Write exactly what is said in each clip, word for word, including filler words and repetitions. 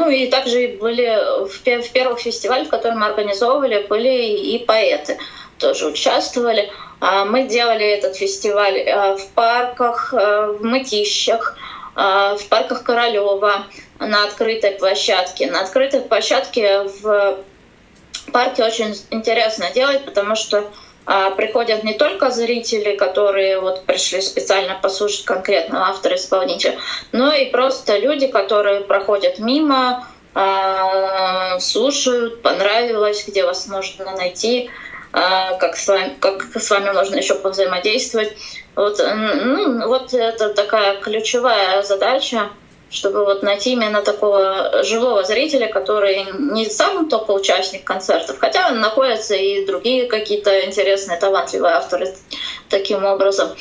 и также были в первых фестивалях, которые мы организовывали, были и поэты, тоже участвовали. Мы делали этот фестиваль в парках, в Мытищах, в парках Королёва, на открытой площадке. На открытой площадке в парке очень интересно делать, потому что а, приходят не только зрители, которые вот пришли специально послушать конкретного автора-исполнителя, но и просто люди, которые проходят мимо, а, слушают, понравилось, где вас можно найти, а, как, с вами, как с вами можно еще повзаимодействовать. Вот, ну, вот это такая ключевая задача, чтобы вот найти именно такого живого зрителя, который не сам только участник концертов, хотя находятся и другие какие-то интересные, талантливые авторы таким образом.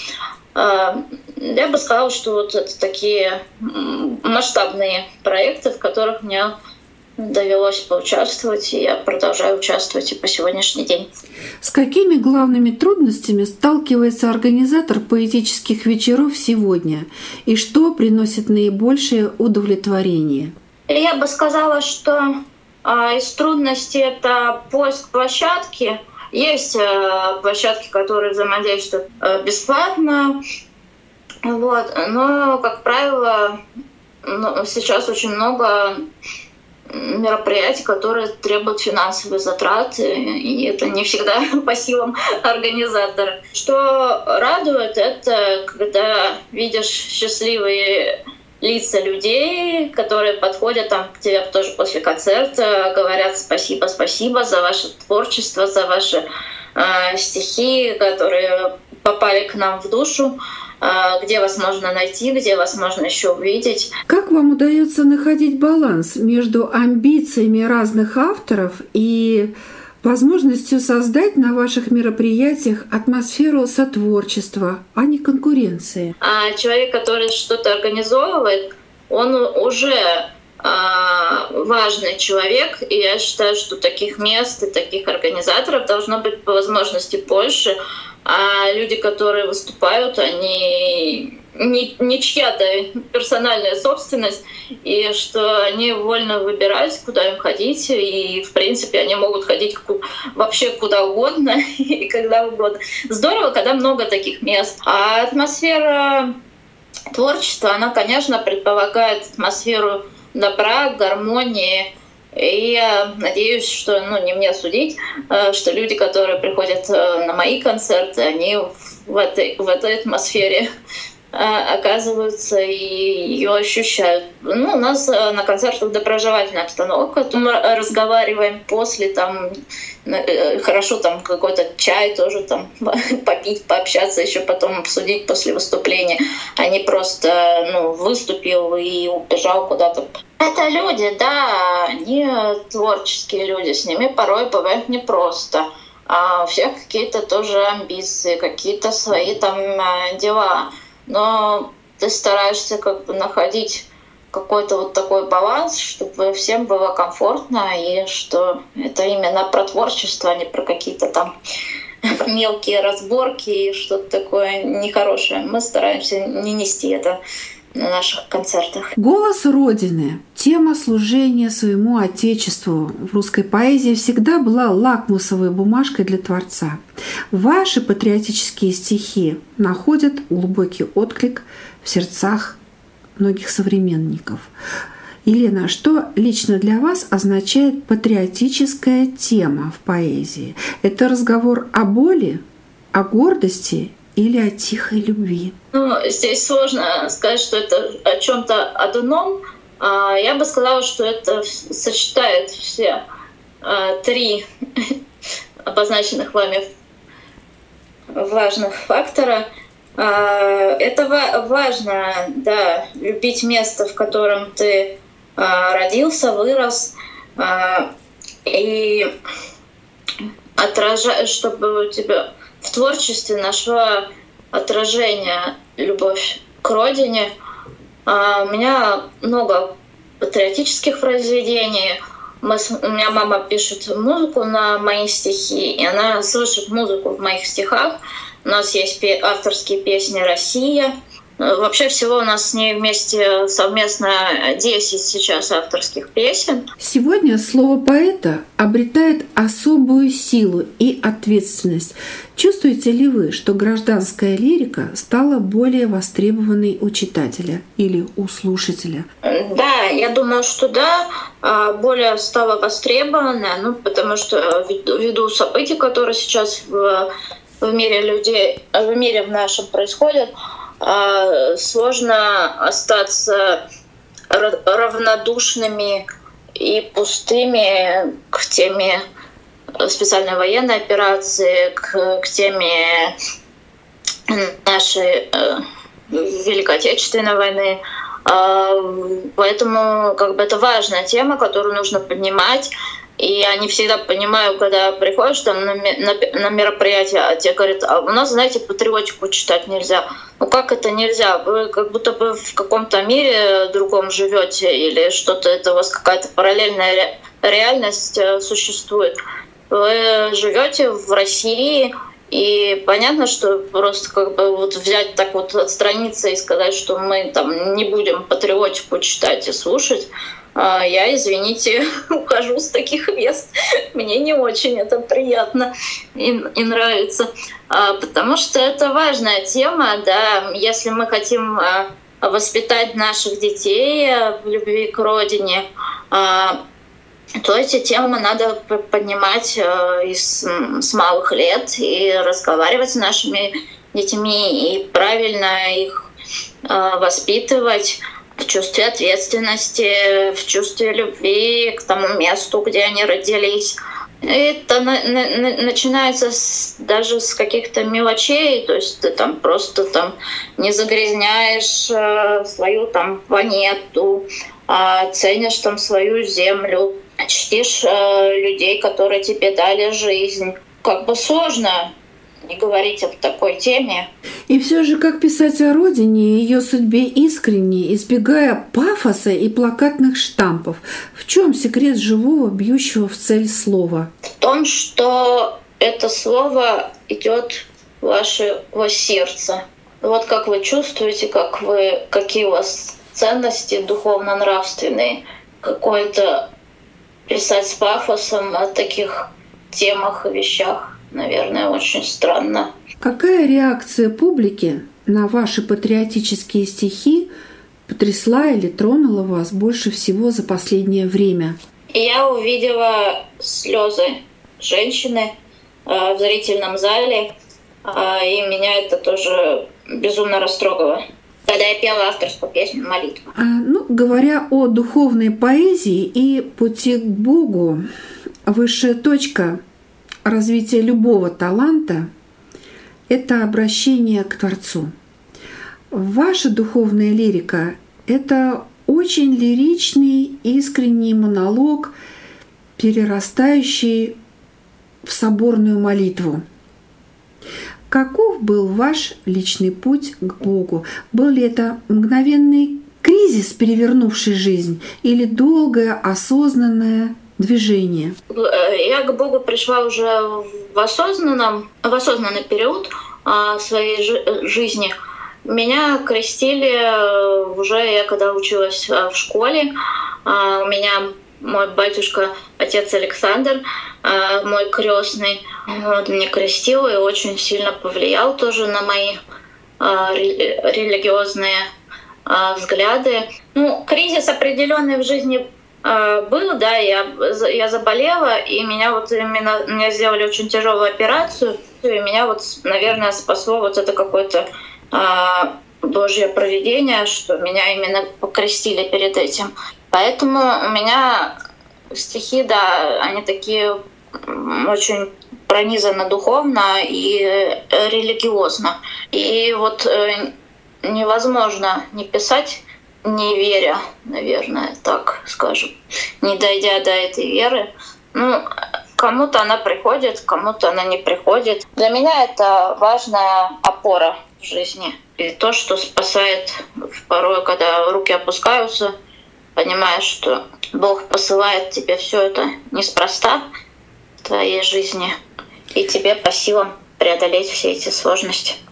Я бы сказала, что вот это такие масштабные проекты, в которых мне довелось поучаствовать, и я продолжаю участвовать и по сегодняшний день. С какими главными трудностями сталкивается организатор поэтических вечеров сегодня, и что приносит наибольшее удовлетворение? Я бы сказала, что а, из трудностей это поиск площадки. Есть а, площадки, которые взаимодействуют а, бесплатно, вот, но, как правило, ну, сейчас очень много мероприятий, которые требуют финансовых затрат, и это не всегда по силам организатора. Что радует, это когда видишь счастливые лица людей, которые подходят там, к тебе тоже после концерта, говорят спасибо, спасибо за ваше творчество, за ваши э, стихи, которые попали к нам в душу, где вас можно найти, где вас можно еще увидеть. Как вам удается находить баланс между амбициями разных авторов и возможностью создать на ваших мероприятиях атмосферу сотворчества, а не конкуренции? А человек, который что-то организовывает, он уже важный человек, и я считаю, что таких мест и таких организаторов должно быть по возможности больше. А люди, которые выступают, они не, не чья-то персональная собственность, и что они вольно выбирать, куда им ходить, и, в принципе, они могут ходить вообще куда угодно и когда угодно. Здорово, когда много таких мест. А атмосфера творчества, она, конечно, предполагает атмосферу добра, гармонии. И я надеюсь, что, ну, не мне судить, что люди, которые приходят на мои концерты, они в этой, в этой атмосфере оказываются и ее ощущают. Ну, у нас на концертах доброжелательная обстановка. Мы разговариваем после, там, хорошо там какой-то чай тоже там попить, пообщаться, еще потом обсудить после выступления, а не просто, ну, выступил и убежал куда-то. Это люди, да, они творческие люди, с ними порой бывает непросто. А у всех какие-то тоже амбиции, какие-то свои там дела. Но ты стараешься как бы находить какой-то вот такой баланс, чтобы всем было комфортно, и что это именно про творчество, а не про какие-то там мелкие разборки и что-то такое нехорошее. Мы стараемся не нести это на наших концертах. Голос Родины, тема служения своему Отечеству в русской поэзии всегда была лакмусовой бумажкой для творца. Ваши патриотические стихи находят глубокий отклик в сердцах многих современников. Елена, что лично для вас означает патриотическая тема в поэзии? Это разговор о боли, о гордости или о тихой любви? Ну, здесь сложно сказать, что это о чем-то одном. Я бы сказала, что это сочетает все три обозначенных вами важных фактора. Это важно, да, любить место, в котором ты родился, вырос, и отражать, чтобы у тебя в творчестве нашла отражение любовь к родине. У меня много патриотических произведений. Мы, у меня мама пишет музыку на мои стихи, и она слышит музыку в моих стихах. У нас есть авторские песни «Россия». Вообще всего у нас с ней вместе совместно десять сейчас авторских песен. Сегодня слово поэта обретает особую силу и ответственность. Чувствуете ли вы, что гражданская лирика стала более востребованной у читателя или у слушателя? Да, я думаю, что да, более стала востребованной, ну, потому что ввиду событий, которые сейчас в, в мире людей, в мире в нашем происходят, сложно остаться равнодушными и пустыми к теме специальной военной операции, к, к теме нашей э, Великой Отечественной войны. Э, поэтому как бы это важная тема, которую нужно поднимать. И я не всегда понимаю, когда приходишь там на, на, на мероприятие, а тебе говорят, а у нас, знаете, патриотику читать нельзя. Ну как это нельзя? Вы как будто бы в каком-то мире другом живете или что-то, это у вас какая-то параллельная реальность существует. Вы живете в России, и понятно, что просто как бы вот взять так вот отстраниться и сказать, что мы там не будем патриотику читать и слушать, я, извините, ухожу с таких мест. Мне не очень это приятно и, и нравится, потому что это важная тема, да. Если мы хотим воспитать наших детей в любви к родине, то эти темы надо поднимать из, с малых лет и разговаривать с нашими детьми и правильно их воспитывать в чувстве ответственности, в чувстве любви к тому месту, где они родились. Это на, на, начинается с, даже с каких-то мелочей, то есть ты там просто там не загрязняешь э, свою там планету, э, ценишь там свою землю, чтишь э, людей, которые тебе дали жизнь. Как бы сложно не говорить об такой теме. И все же, как писать о родине и ее судьбе искренне, избегая пафоса и плакатных штампов? В чем секрет живого, бьющего в цель слова? В том, что это слово идет в ваше сердце. Вот как вы чувствуете, как вы, какие у вас ценности духовно-нравственные, какое-то писать с пафосом о таких темах и вещах. Наверное, очень странно. Какая реакция публики на ваши патриотические стихи потрясла или тронула вас больше всего за последнее время? Я увидела слезы женщины э, в зрительном зале, э, и меня это тоже безумно растрогало, когда я пела авторскую песню «Молитва». А, ну, говоря о духовной поэзии и пути к Богу, высшая точка развития любого таланта — это обращение к Творцу. Ваша духовная лирика — это очень лиричный, искренний монолог, перерастающий в соборную молитву. Каков был ваш личный путь к Богу? Был ли это мгновенный кризис, перевернувший жизнь, или долгое, осознанное движение? Я к Богу пришла уже в осознанном, в осознанный период своей жизни. Меня крестили уже я когда училась в школе. У меня мой батюшка, отец Александр, мой крестный, вот, меня крестил и очень сильно повлиял тоже на мои религиозные взгляды. Ну, кризис определенный в жизни был, да, я, я заболела, и меня вот именно, мне сделали очень тяжелую операцию, и меня вот, наверное, спасло вот это какое-то а, Божье провидение, что меня именно покрестили перед этим. Поэтому у меня стихи, да, они такие очень пронизаны духовно и религиозно. И вот э, невозможно не писать, не веря, наверное, так скажем, не дойдя до этой веры. Ну, кому-то она приходит, кому-то она не приходит. Для меня это важная опора в жизни. И то, что спасает порой, когда руки опускаются, понимаешь, что Бог посылает тебе все это неспроста в твоей жизни, и тебе по силам преодолеть все эти сложности.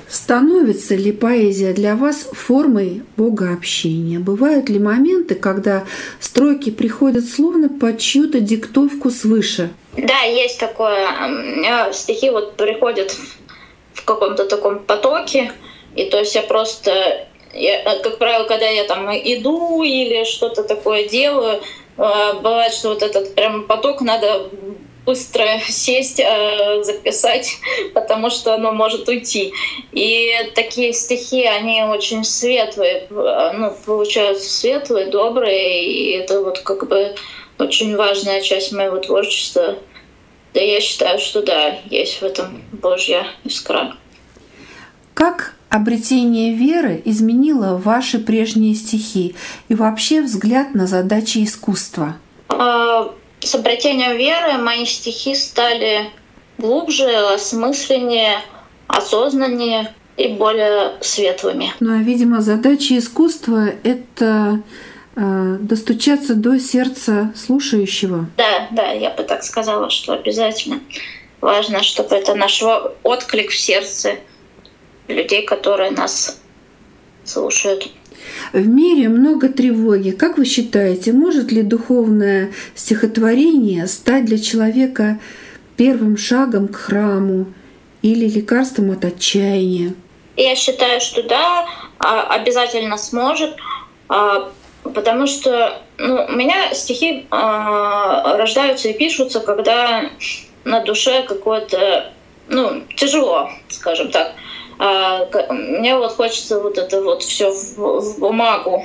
Становится ли поэзия для вас формой богообщения? Бывают ли моменты, когда строки приходят словно под чью-то диктовку свыше? Да, есть такое. Стихи вот приходят в каком-то таком потоке, и то есть я просто, я, как правило, когда я там иду или что-то такое делаю, бывает, что вот этот прям поток надо быстро сесть, записать, потому что оно может уйти. И такие стихи, они очень светлые, ну, получаются светлые, добрые, и это вот как бы очень важная часть моего творчества. Да, я считаю, что да, есть в этом Божья искра. Как обретение веры изменило ваши прежние стихи и вообще взгляд на задачи искусства? С обретением веры мои стихи стали глубже, осмысленнее, осознаннее и более светлыми. Ну а, видимо, задача искусства — это э, достучаться до сердца слушающего. Да, да, я бы так сказала, что обязательно важно, чтобы это нашел отклик в сердце людей, которые нас слушают. В мире много тревоги. Как вы считаете, может ли духовное стихотворение стать для человека первым шагом к храму или лекарством от отчаяния? Я считаю, что да, обязательно сможет, потому что ну, у меня стихи рождаются и пишутся, когда на душе какое-то, ну, тяжело, скажем так. Мне вот хочется вот это вот все в, в бумагу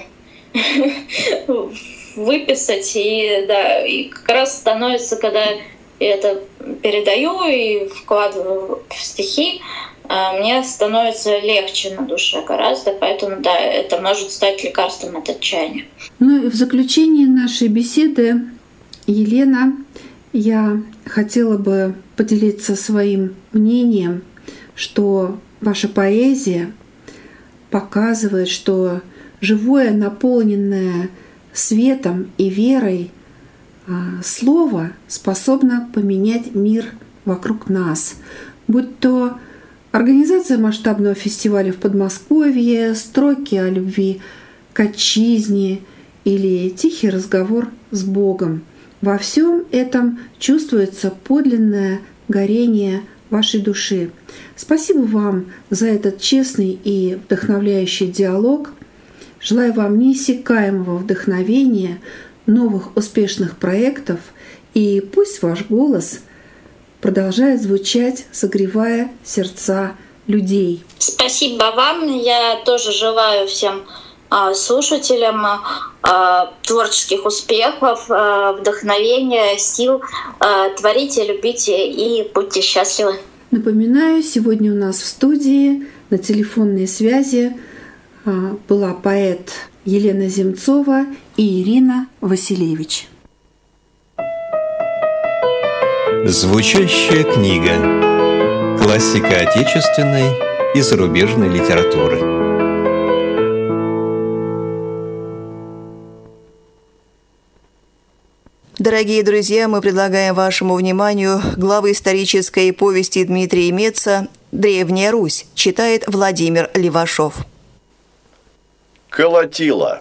выписать, и да, и как раз становится, когда я это передаю и вкладываю в стихи, мне становится легче на душе гораздо, поэтому да, это может стать лекарством от отчаяния. Ну и в заключение нашей беседы, Елена, я хотела бы поделиться своим мнением, что ваша поэзия показывает, что живое, наполненное светом и верой слово способно поменять мир вокруг нас. Будь то организация масштабного фестиваля в Подмосковье, строки о любви к отчизне или тихий разговор с Богом. Во всем этом чувствуется подлинное горение вашей души. Спасибо вам за этот честный и вдохновляющий диалог. Желаю вам неиссякаемого вдохновения, новых успешных проектов, и пусть ваш голос продолжает звучать, согревая сердца людей. Спасибо вам. Я тоже желаю всем слушателям творческих успехов, вдохновения, сил. Творите, любите и будьте счастливы. Напоминаю, сегодня у нас в студии на телефонной связи была поэт Елена Земцова и Ирина Василевич. Звучащая книга. Классика отечественной и зарубежной литературы. Дорогие друзья, мы предлагаем вашему вниманию главы исторической повести Дмитрия Меца «Древняя Русь», читает Владимир Левашов. Колотила.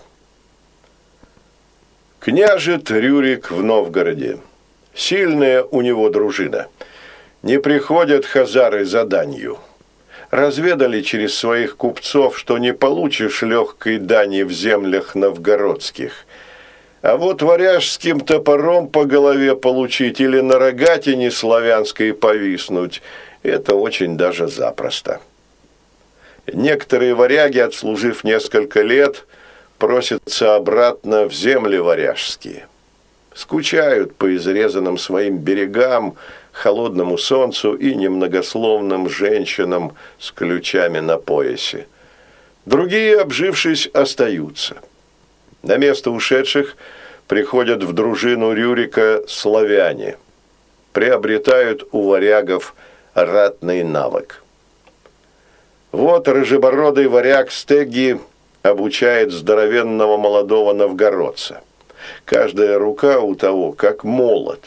Княжит Рюрик в Новгороде. Сильная у него дружина. Не приходят хазары за данью. Разведали через своих купцов, что не получишь легкой дани в землях новгородских. А вот варяжским топором по голове получить или на рогатине славянской повиснуть – это очень даже запросто. Некоторые варяги, отслужив несколько лет, просятся обратно в земли варяжские. Скучают по изрезанным своим берегам, холодному солнцу и немногословным женщинам с ключами на поясе. Другие, обжившись, остаются. На место ушедших приходят в дружину Рюрика славяне, приобретают у варягов ратный навык. Вот рыжебородый варяг Стеги обучает здоровенного молодого новгородца. Каждая рука у того как молот.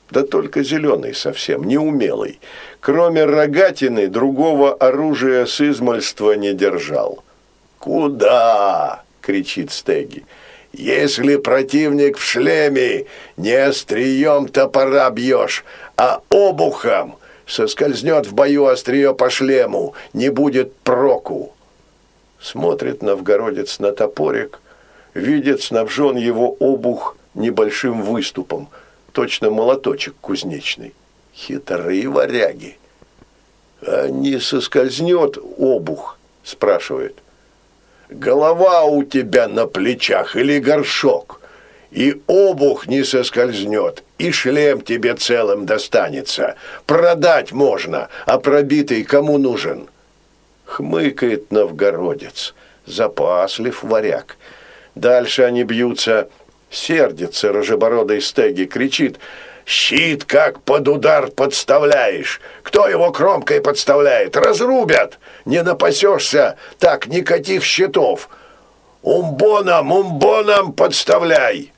да только зеленый совсем, неумелый. Кроме рогатины, другого оружия с измальства не держал. «Куда?» — кричит Стеги. «Если противник в шлеме, не острием топора бьешь, а обухом, соскользнет в бою острие по шлему, не будет проку». Смотрит новгородец на топорик, видит снабжен его обух небольшим выступом, точно молоточек кузнечный. Хитрые варяги. «А не соскользнет обух?» – спрашивает. «Голова у тебя на плечах или горшок, и обух не соскользнет, и шлем тебе целым достанется. Продать можно, а пробитый кому нужен?» Хмыкает новгородец. Запаслив варяг. Дальше они бьются. Сердится рыжебородый Стеги, кричит: «Щит как под удар подставляешь! Кто его кромкой подставляет? Разрубят! Не напасешься, так никаких щитов! Умбоном, умбоном подставляй!»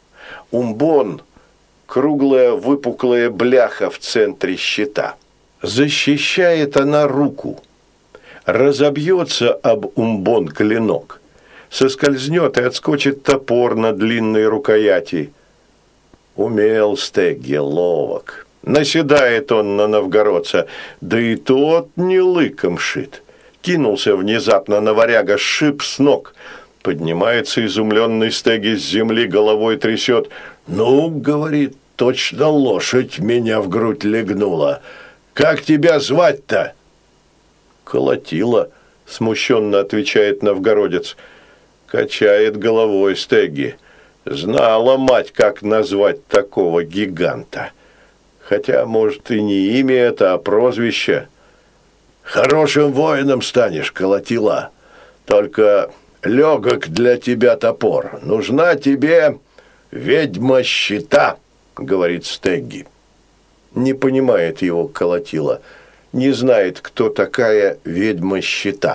Умбон — круглая выпуклая бляха в центре щита. Защищает она руку. Разобьется об умбон клинок, соскользнет и отскочит топор на длинной рукояти. Умел Стеги, ловок. Наседает он на новгородца, да и тот не лыком шит. Кинулся внезапно на варяга, сшиб с ног. Поднимается изумленный Стеги с земли, головой трясет. «Ну, — говорит, — точно лошадь меня в грудь легнула. Как тебя звать-то?» «Колотила», — смущенно отвечает новгородец. Качает головой Стеги. Знала мать, как назвать такого гиганта. Хотя, может, и не имя это, а прозвище. «Хорошим воином станешь, Колотила. Только легок для тебя топор. Нужна тебе ведьма щита», — говорит Стеги. Не понимает его Колотила. Не знает, кто такая ведьма щита.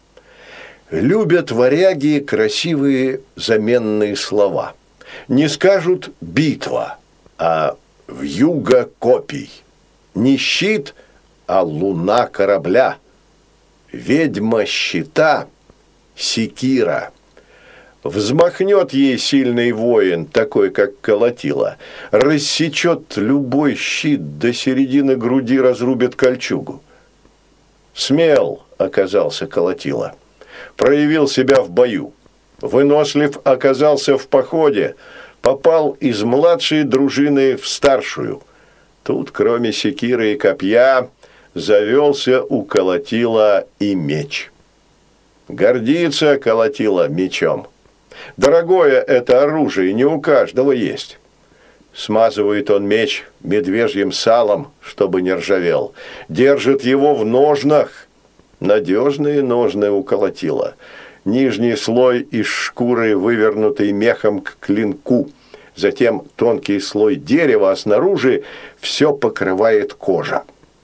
Любят варяги красивые заменные слова. Не скажут «битва», а «вьюга копий». Не щит, а луна корабля. Ведьма щита — секира. Взмахнет ей сильный воин, такой, как Колотила, рассечет любой щит, до середины груди разрубит кольчугу. Смел оказался Колотила. Проявил себя в бою. Вынослив оказался в походе, попал из младшей дружины в старшую. Тут, кроме секиры и копья, завелся у Колотила и меч. Гордится Колотила мечом. Дорогое это оружие, не у каждого есть. Смазывает он меч медвежьим салом, чтобы не ржавел. Держит его в ножнах. Надежные ножны у Колотила. Нижний слой из шкуры, вывернутый мехом к клинку. Затем тонкий слой дерева, а снаружи все покрывает кожа.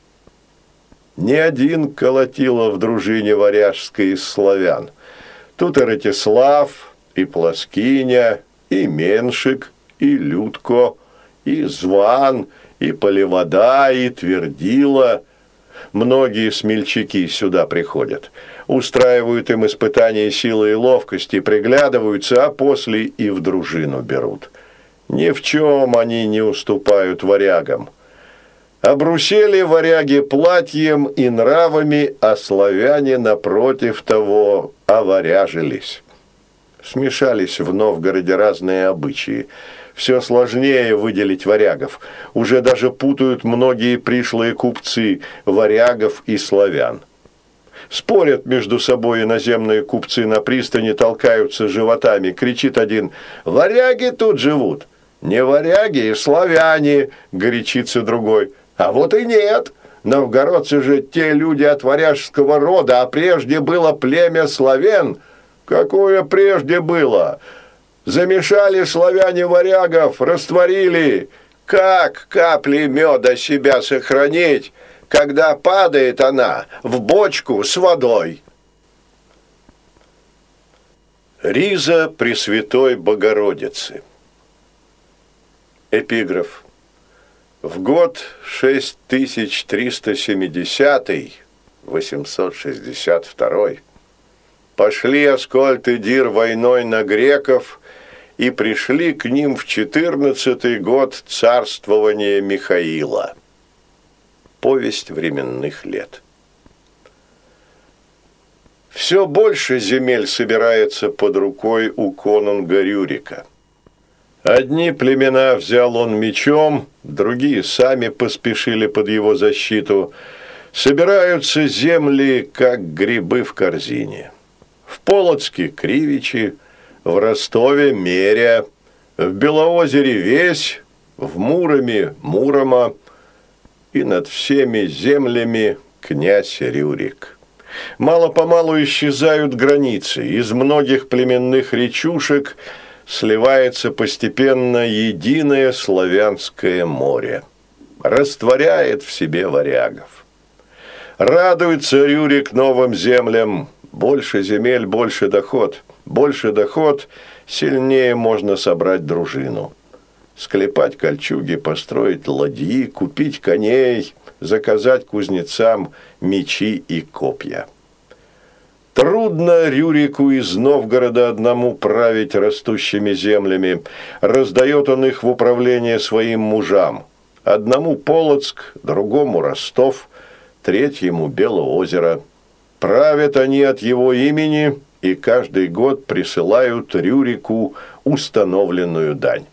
Не один Колотила в дружине варяжской из славян. Тут и Ратислав, и Плоскиня, и Меншик, и Людко, и Зван, и Поливода, и Твердила. Многие смельчаки сюда приходят. Устраивают им испытания силы и ловкости, приглядываются, а после и в дружину берут. Ни в чем они не уступают варягам. Обрусели варяги платьем и нравами, а славяне, напротив того, оваряжились. Смешались в Новгороде разные обычаи. Все сложнее выделить варягов. Уже даже путают многие пришлые купцы варягов и славян. Спорят между собой иноземные купцы на пристани, толкаются животами. Кричит один: «Варяги тут живут!» «Не варяги, славяне!» – горячится другой. «А вот и нет! Новгородцы же те люди от варяжского рода, а прежде было племя славян!» «Какое прежде было? Замешали славяне варягов, растворили! Как капли меда себя сохранить, когда падает она в бочку с водой?» Риза Пресвятой Богородицы. Эпиграф. В год шесть тысяч триста семидесятый, восемьсот шестьдесят второй, пошли Аскольд и Дир войной на греков и пришли к ним в четырнадцатый год царствования Михаила. Повесть временных лет. Все больше земель собирается под рукой у конунга Рюрика. Одни племена взял он мечом, другие сами поспешили под его защиту. Собираются земли, как грибы в корзине. В Полоцке – Кривичи, в Ростове – Меря, в Белоозере – Весь, в Муроме – Мурома, и над всеми землями князь Рюрик. Мало-помалу исчезают границы, из многих племенных речушек сливается постепенно единое славянское море, растворяет в себе варягов. Радуется Рюрик новым землям, больше земель, больше доход, больше доход, сильнее можно собрать дружину. Склепать кольчуги, построить ладьи, купить коней, заказать кузнецам мечи и копья. Трудно Рюрику из Новгорода одному править растущими землями. Раздает он их в управление своим мужам. Одному Полоцк, другому Ростов, третьему Белоозеро. Правят они от его имени и каждый год присылают Рюрику установленную дань.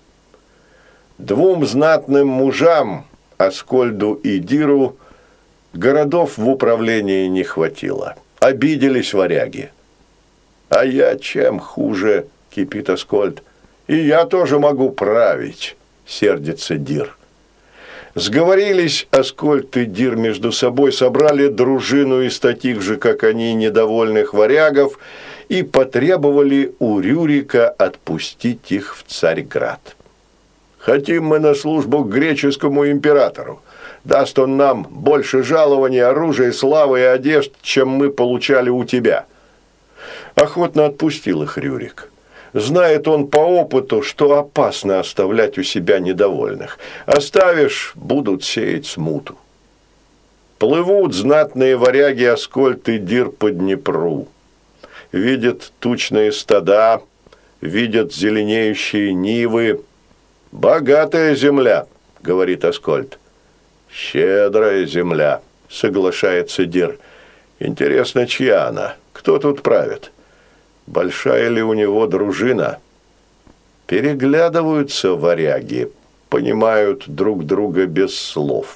Двум знатным мужам, Аскольду и Диру, городов в управлении не хватило. Обиделись варяги. «А я чем хуже?» – кипит Аскольд. «И я тоже могу править», – сердится Дир. Сговорились Аскольд и Дир между собой, собрали дружину из таких же, как они, недовольных варягов и потребовали у Рюрика отпустить их в Царьград. «Хотим мы на службу к греческому императору. Даст он нам больше жалований, оружия, славы и одежд, чем мы получали у тебя». Охотно отпустил их Рюрик. Знает он по опыту, что опасно оставлять у себя недовольных. Оставишь, будут сеять смуту. Плывут знатные варяги Аскольд и Дир по Днепру. Видят тучные стада, видят зеленеющие нивы. «Богатая земля», — говорит Аскольд. «Щедрая земля», — соглашается Дир. «Интересно, чья она? Кто тут правит? Большая ли у него дружина?» Переглядываются варяги, понимают друг друга без слов.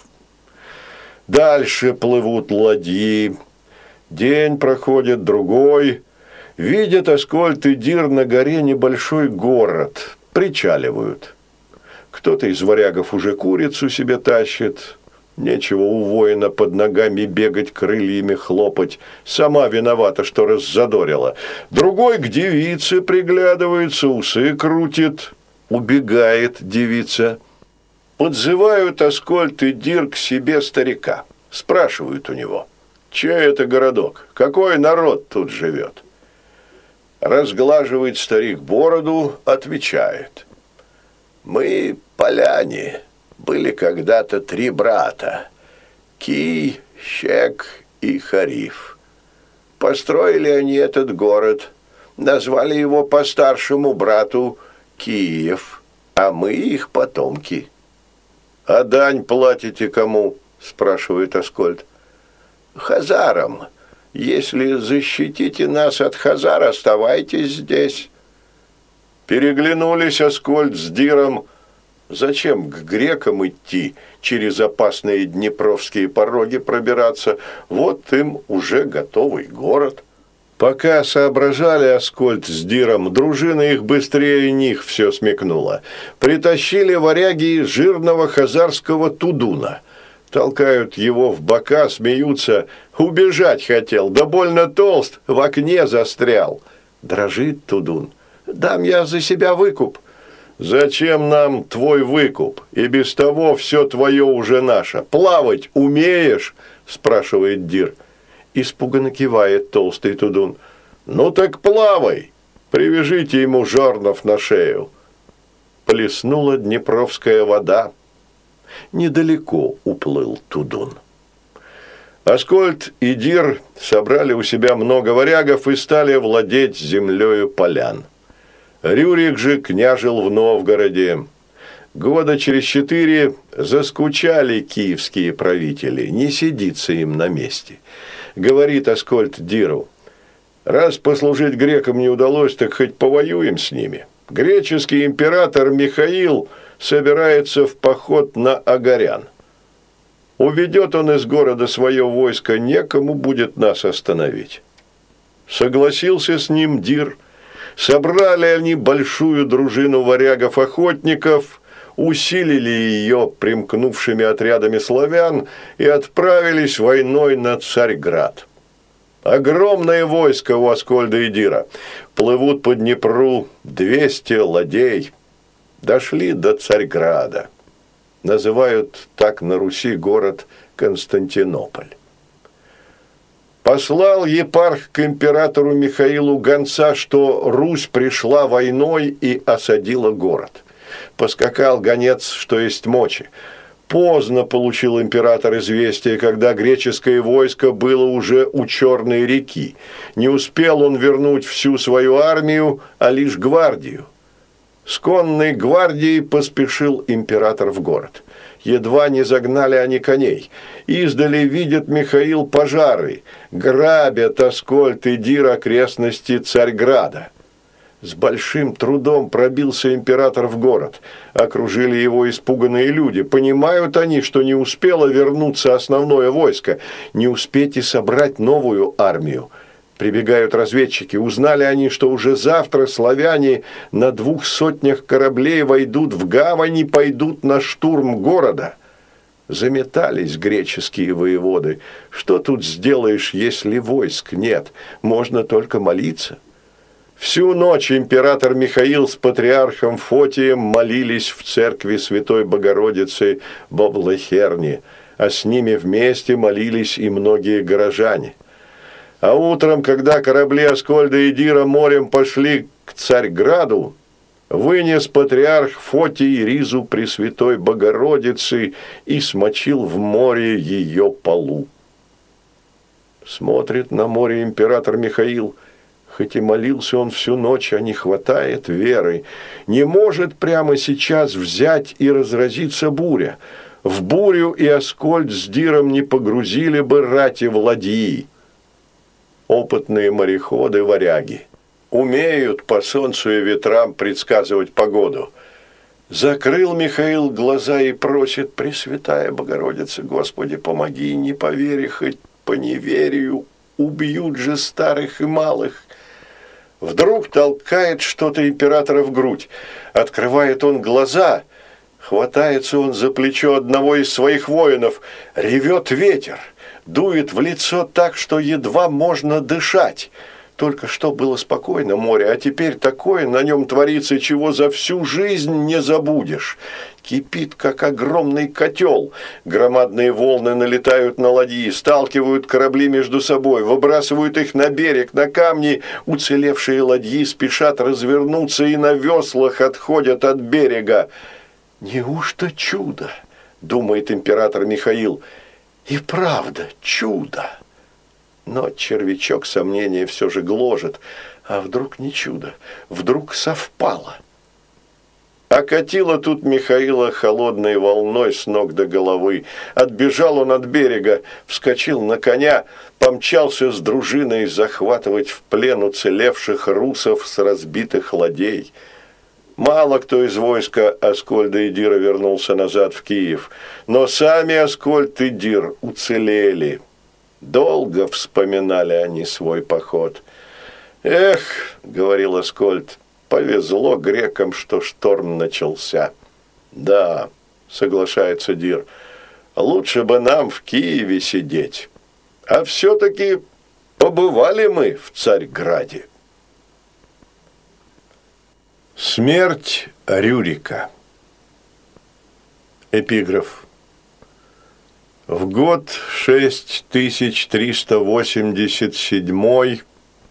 Дальше плывут ладьи. День проходит, другой. Видят Аскольд и Дир на горе небольшой город. Причаливают. Кто-то из варягов уже курицу себе тащит. Нечего у воина под ногами бегать, крыльями хлопать. Сама виновата, что раззадорила. Другой к девице приглядывается, усы крутит. Убегает девица. Подзывают Аскольд и Дир к себе старика. Спрашивают у него: «Чей это городок? Какой народ тут живет?» Разглаживает старик бороду, отвечает: «Мы поляне. Были когда-то три брата – Кий, Щек и Хариф. Построили они этот город, назвали его по старшему брату Киев, а мы их потомки». «А дань платите кому?» – спрашивает Аскольд. «Хазарам. Если защитите нас от хазар, оставайтесь здесь». Переглянулись Аскольд с Диром. Зачем к грекам идти, через опасные днепровские пороги пробираться? Вот им уже готовый город. Пока соображали Аскольд с Диром, дружина их быстрее них все смекнула. Притащили варяги жирного хазарского Тудуна. Толкают его в бока, смеются. Убежать хотел, да больно толст, в окне застрял. Дрожит Тудун. «Дам я за себя выкуп». «Зачем нам твой выкуп? И без того все твое уже наше. Плавать умеешь?» – спрашивает Дир. Испуганно кивает толстый Тудун. «Ну так плавай! Привяжите ему жорнов на шею». Плеснула днепровская вода. Недалеко уплыл Тудун. Аскольд и Дир собрали у себя много варягов и стали владеть землею полян. Рюрик же княжил в Новгороде. Года через четыре заскучали киевские правители, не сидится им на месте. Говорит Аскольд Диру: раз послужить грекам не удалось, так хоть повоюем с ними. Греческий император Михаил собирается в поход на агарян. Уведет он из города свое войско, некому будет нас остановить. Согласился с ним Дир. Собрали они большую дружину варягов-охотников, усилили ее примкнувшими отрядами славян и отправились войной на Царьград. Огромное войско у Аскольда и Дира. Плывут по Днепру двести ладей. Дошли до Царьграда. Называют так на Руси город Константинополь. Послал епарх к императору Михаилу гонца, что Русь пришла войной и осадила город. Поскакал гонец, что есть мочи. Поздно получил император известие, когда греческое войско было уже у Черной реки. Не успел он вернуть всю свою армию, а лишь гвардию. С конной гвардией поспешил император в город. Едва не загнали они коней. Издали видит Михаил пожары. Грабят Аскольд и Дир окрестности Царьграда. С большим трудом пробился император в город. Окружили его испуганные люди. Понимают они, что не успело вернуться основное войско, не успеть и собрать новую армию. Прибегают разведчики. Узнали они, что уже завтра славяне на двух сотнях кораблей войдут в гавань и пойдут на штурм города. Заметались греческие воеводы. Что тут сделаешь, если войск нет? Можно только молиться. Всю ночь император Михаил с патриархом Фотием молились в церкви Святой Богородицы в Облахерне, а с ними вместе молились и многие горожане. А утром, когда корабли Аскольда и Дира морем пошли к Царьграду, вынес патриарх Фотий ризу Пресвятой Богородицы и смочил в море ее полу. Смотрит на море император Михаил. Хоть и молился он всю ночь, а не хватает веры. Не может прямо сейчас взять и разразиться буря. В бурю и Аскольд с Диром не погрузили бы рати в ладьи. Опытные мореходы-варяги умеют по солнцу и ветрам предсказывать погоду. Закрыл Михаил глаза и просит: Пресвятая Богородица, Господи, помоги, не повери, хоть по неверию, убьют же старых и малых. Вдруг толкает что-то императора в грудь. Открывает он глаза, хватается он за плечо одного из своих воинов. Ревет ветер, дует в лицо так, что едва можно дышать. Только что было спокойно море, а теперь такое на нем творится, чего за всю жизнь не забудешь. Кипит, как огромный котел. Громадные волны налетают на ладьи, сталкивают корабли между собой, выбрасывают их на берег, на камни. Уцелевшие ладьи спешат развернуться и на веслах отходят от берега. «Неужто чудо?» – думает император Михаил. «И правда чудо!» Но червячок сомнения все же гложет. А вдруг не чудо? Вдруг совпало? Окатило тут Михаила холодной волной с ног до головы. Отбежал он от берега, вскочил на коня, помчался с дружиной захватывать в плен уцелевших русов с разбитых ладей. Мало кто из войска Аскольда и Дира вернулся назад в Киев, но сами Аскольд и Дир уцелели. Долго вспоминали они свой поход. «Эх, — говорил Аскольд, — повезло грекам, что шторм начался». «Да, — соглашается Дир, — лучше бы нам в Киеве сидеть. А все-таки побывали мы в Царьграде». Смерть Рюрика. Эпиграф. В год шесть тысяч триста восемьдесят седьмой,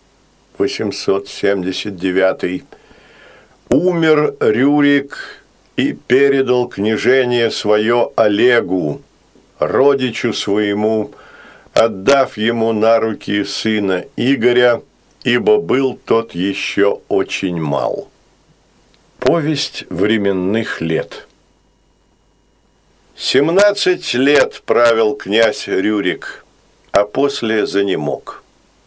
восемьсот семьдесят девятый, умер Рюрик, и передал княжение свое Олегу, родичу своему, отдав ему на руки сына Игоря, ибо был тот еще очень мал. Повесть временных лет. Семнадцать лет правил князь Рюрик, а после занемог.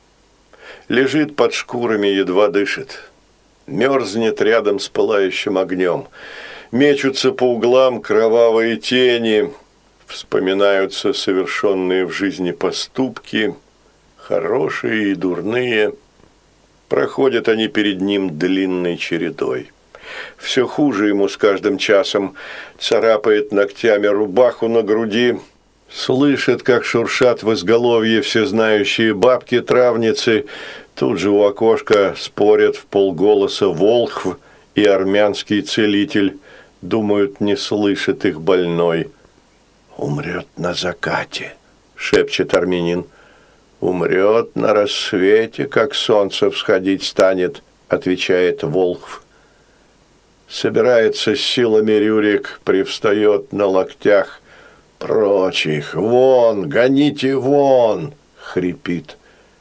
Лежит под шкурами, едва дышит. Мерзнет рядом с пылающим огнем. Мечутся по углам кровавые тени. Вспоминаются совершенные в жизни поступки, хорошие и дурные. Проходят они перед ним длинной чередой. Все хуже ему с каждым часом. Царапает ногтями рубаху на груди. Слышит, как шуршат в изголовье всезнающие бабки-травницы. Тут же у окошка спорят в полголоса волхв и армянский целитель. Думают, не слышит их больной. «Умрет на закате», — шепчет армянин. «Умрет на рассвете, как солнце всходить станет», — отвечает волхв. Собирается с силами Рюрик, привстает на локтях. «Прочь их! Вон! Гоните вон!» — хрипит.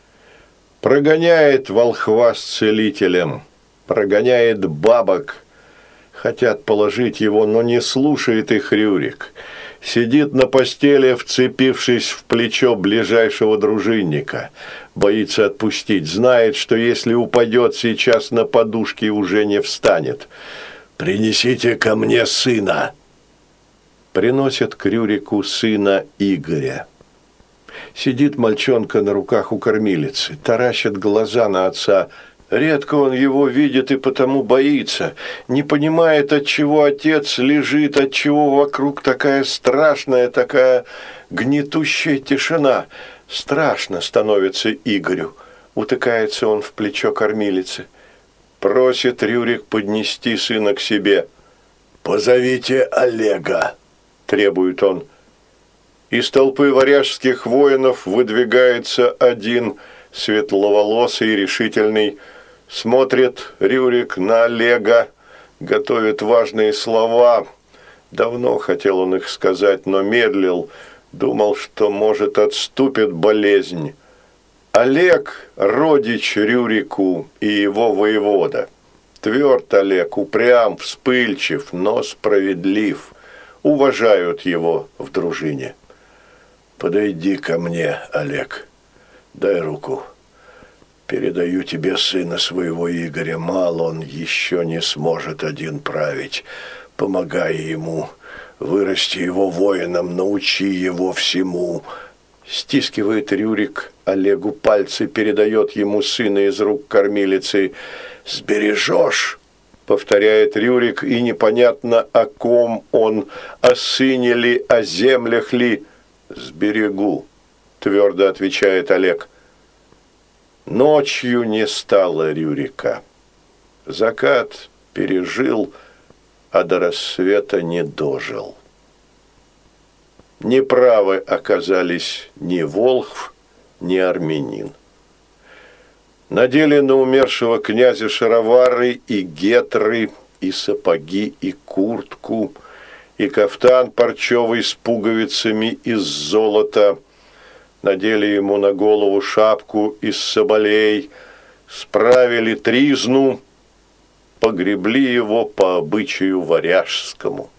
Прогоняет волхва с целителем, прогоняет бабок. Хотят положить его, но не слушает их Рюрик. Сидит на постели, вцепившись в плечо ближайшего дружинника. Боится отпустить, знает, что если упадет сейчас на подушке, уже не встанет. «Принесите ко мне сына!» Приносят к Рюрику сына Игоря. Сидит мальчонка на руках у кормилицы, таращит глаза на отца. Редко он его видит и потому боится. Не понимает, отчего отец лежит, отчего вокруг такая страшная, такая гнетущая тишина. Страшно становится Игорю. Утыкается он в плечо кормилицы. Просит Рюрик поднести сына к себе. «Позовите Олега», – требует он. Из толпы варяжских воинов выдвигается один, светловолосый и решительный. Смотрит Рюрик на Олега, готовит важные слова. Давно хотел он их сказать, но медлил. Думал, что, может, отступит болезнь. Олег – родич Рюрику и его воевода. Тверд Олег, упрям, вспыльчив, но справедлив. Уважают его в дружине. «Подойди ко мне, Олег, дай руку. Передаю тебе сына своего Игоря. Мало он еще не сможет один править. Помогай ему, вырасти его воином, научи его всему». Стискивает Рюрик Олегу пальцы, передает ему сына из рук кормилицы. «Сбережешь?» — повторяет Рюрик, и непонятно, о ком он, о сыне ли, о землях ли. «Сберегу», — твердо отвечает Олег. Ночью не стало Рюрика. Закат пережил, а до рассвета не дожил. Неправы оказались ни волхв, ни армянин. Надели на умершего князя шаровары и гетры, и сапоги, и куртку, и кафтан парчевый с пуговицами из золота. Надели ему на голову шапку из соболей, справили тризну, погребли его по обычаю варяжскому.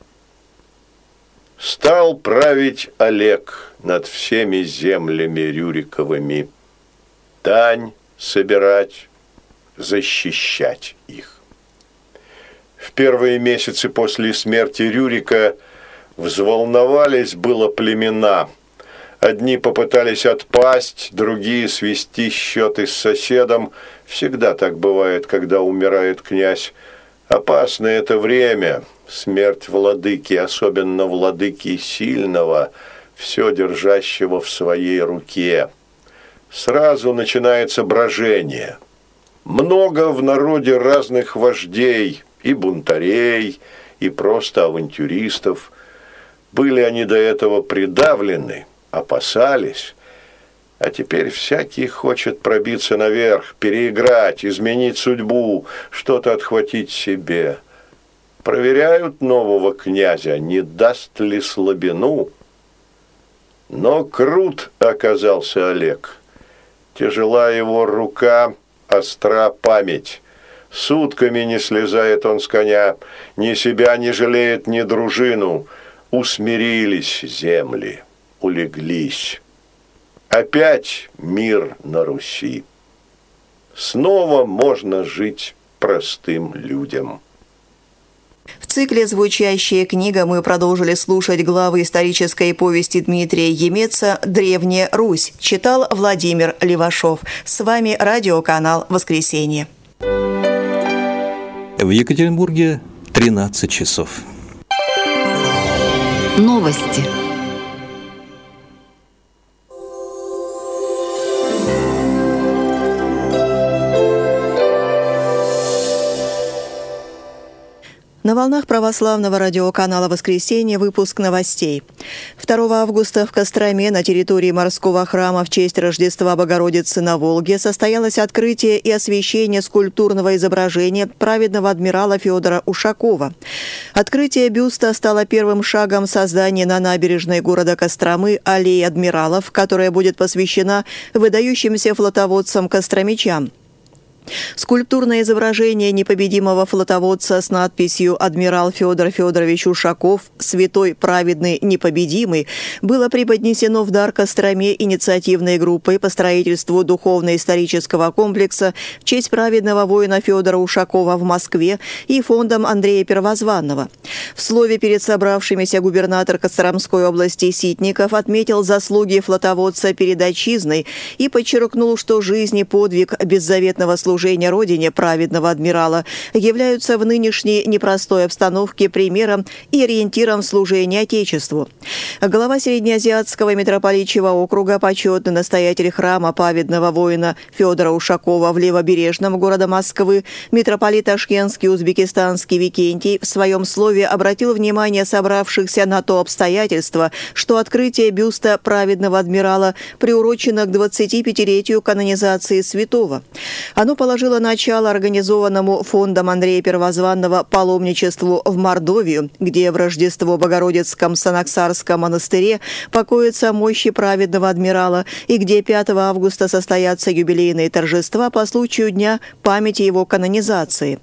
Стал править Олег над всеми землями Рюриковыми, дань собирать, защищать их. В первые месяцы после смерти Рюрика взволновались было племена. Одни попытались отпасть, другие свести счеты с соседом. Всегда так бывает, когда умирает князь. Опасно это время. Смерть владыки, особенно владыки сильного, все держащего в своей руке. Сразу начинается брожение. Много в народе разных вождей, и бунтарей, и просто авантюристов. Были они до этого придавлены, опасались, а теперь всякий хочет пробиться наверх, переиграть, изменить судьбу, что-то отхватить себе. Проверяют нового князя, не даст ли слабину. Но крут оказался Олег. Тяжела его рука, остра память. Сутками не слезает он с коня, ни себя не жалеет, ни дружину. Усмирились земли, улеглись. Опять мир на Руси. Снова можно жить простым людям. В цикле «Звучащая книга» мы продолжили слушать главы исторической повести Дмитрия Емеца «Древняя Русь». Читал Владимир Левашов. С вами радиоканал «Воскресенье». В Екатеринбурге тринадцать часов. Новости. На волнах православного радиоканала «Воскресенье» выпуск новостей. второго августа в Костроме на территории морского храма в честь Рождества Богородицы на Волге состоялось открытие и освящение скульптурного изображения праведного адмирала Федора Ушакова. Открытие бюста стало первым шагом создания на набережной города Костромы аллеи адмиралов, которая будет посвящена выдающимся флотоводцам-костромичам. Скульптурное изображение непобедимого флотоводца с надписью «Адмирал Федор Федорович Ушаков, святой, праведный, непобедимый» было преподнесено в дар Костроме инициативной группой по строительству духовно-исторического комплекса в честь праведного воина Федора Ушакова в Москве и фондом Андрея Первозванного. В слове перед собравшимися губернатор Костромской области Ситников отметил заслуги флотоводца перед отчизной и подчеркнул, что жизнь и подвиг беззаветного служения служения Родине праведного адмирала являются в нынешней непростой обстановке примером и ориентиром в служении Отечеству. Глава Среднеазиатского митрополичьего округа, почетный настоятель храма праведного воина Федора Ушакова в левобережном города Москвы, митрополит Ташкентский узбекистанский Викентий в своем слове обратил внимание собравшихся на то обстоятельство, что открытие бюста праведного адмирала приурочено к двадцатипятилетию канонизации святого. Оно положило начало организованному фондом Андрея Первозванного паломничеству в Мордовию, где в Рождество Богородицком Санаксарском монастыре покоятся мощи праведного адмирала и где пятого августа состоятся юбилейные торжества по случаю Дня памяти его канонизации.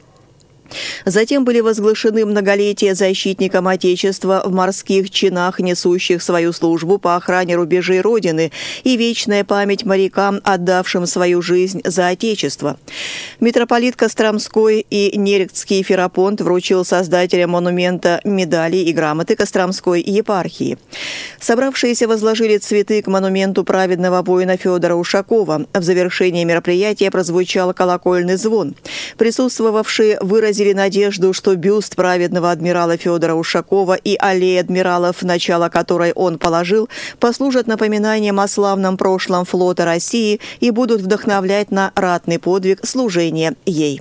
Затем были возглашены многолетия защитникам Отечества в морских чинах, несущих свою службу по охране рубежей Родины, и вечная память морякам, отдавшим свою жизнь за Отечество. Митрополит Костромской и Нерехтский Ферапонт вручил создателям монумента медали и грамоты Костромской епархии. Собравшиеся возложили цветы к монументу праведного воина Федора Ушакова. В завершении мероприятия прозвучал колокольный звон. Присутствовавшие выразили надежду, что бюст праведного адмирала Федора Ушакова и аллея адмиралов, начало которой он положил, послужат напоминанием о славном прошлом флота России и будут вдохновлять на ратный подвиг служения ей.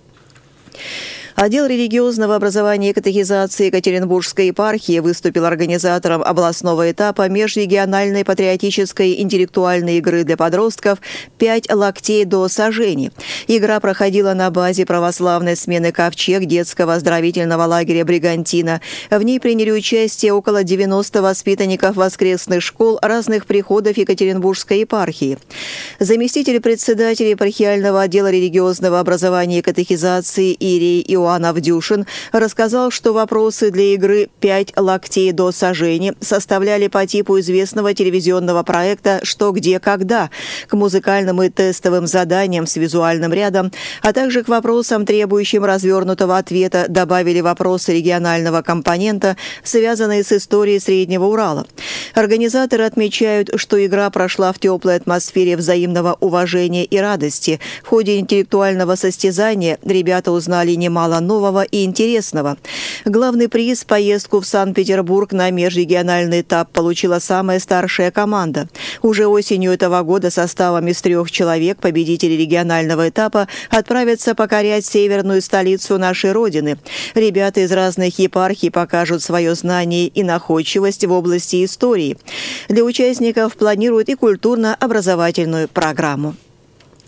Отдел религиозного образования и катехизации Екатеринбургской епархии выступил организатором областного этапа межрегиональной патриотической интеллектуальной игры для подростков «Пять локтей до сажени». Игра проходила на базе православной смены «Ковчег» детского оздоровительного лагеря «Бригантина». В ней приняли участие около девяноста воспитанников воскресных школ разных приходов Екатеринбургской епархии. Заместитель председателя епархиального отдела религиозного образования и катехизации Ирий Иоанн Авдюшин рассказал, что вопросы для игры «Пять локтей до сажени» составляли по типу известного телевизионного проекта «Что, где, когда», к музыкальным и тестовым заданиям с визуальным рядом, а также к вопросам, требующим развернутого ответа, добавили вопросы регионального компонента, связанные с историей Среднего Урала. Организаторы отмечают, что игра прошла в теплой атмосфере взаимного уважения и радости. В ходе интеллектуального состязания ребята узнали немало нового и интересного. Главный приз – поездку в Санкт-Петербург на межрегиональный этап получила самая старшая команда. Уже осенью этого года составом из трех человек победители регионального этапа отправятся покорять северную столицу нашей Родины. Ребята из разных епархий покажут свое знание и находчивость в области истории. Для участников планируют и культурно-образовательную программу.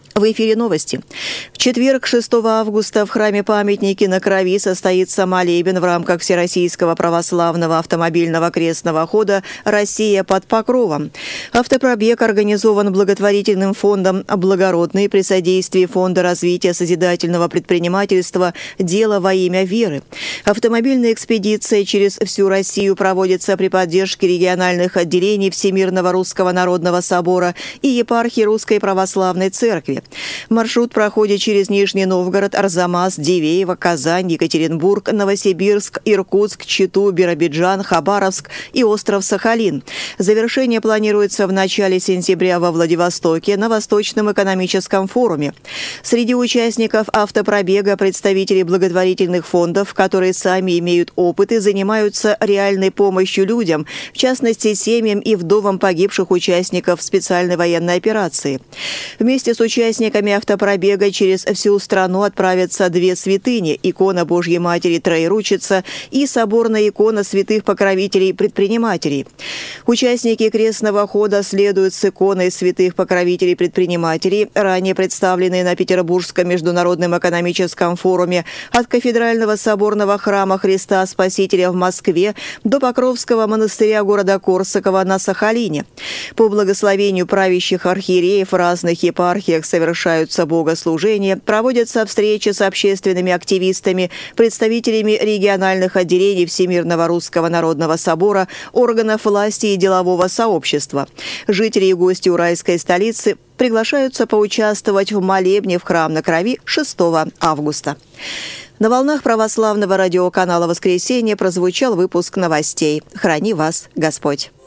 В эфире новости. В четверг, шестого августа, в храме-памятнике на Крови состоится молебен в рамках Всероссийского православного автомобильного крестного хода «Россия под покровом». Автопробег организован благотворительным фондом «Благородный» при содействии Фонда развития созидательного предпринимательства «Дело во имя веры». Автомобильная экспедиция через всю Россию проводится при поддержке региональных отделений Всемирного Русского Народного Собора и епархии Русской Православной Церкви. Маршрут проходит через Нижний Новгород, Арзамас, Дивеево, Казань, Екатеринбург, Новосибирск, Иркутск, Читу, Биробиджан, Хабаровск и остров Сахалин. Завершение планируется в начале сентября во Владивостоке на Восточном экономическом форуме. Среди участников автопробега представители благотворительных фондов, которые сами имеют опыт и занимаются реальной помощью людям, в частности семьям и вдовам погибших участников специальной военной операции. Вместе с участниками Участниками автопробега через всю страну отправятся две святыни – икона Божьей Матери Троеручица и соборная икона святых покровителей-предпринимателей. Участники крестного хода следуют с иконой святых покровителей-предпринимателей, ранее представленной на Петербургском международном экономическом форуме, от Кафедрального соборного храма Христа Спасителя в Москве до Покровского монастыря города Корсакова на Сахалине. По благословению правящих архиереев в разных епархиях совершаются богослужения, проводятся встречи с общественными активистами, представителями региональных отделений Всемирного Русского Народного Собора, органов власти и делового сообщества. Жители и гости уральской столицы приглашаются поучаствовать в молебне в храм на Крови шестого августа. На волнах православного радиоканала «Воскресенье» прозвучал выпуск новостей. Храни вас Господь!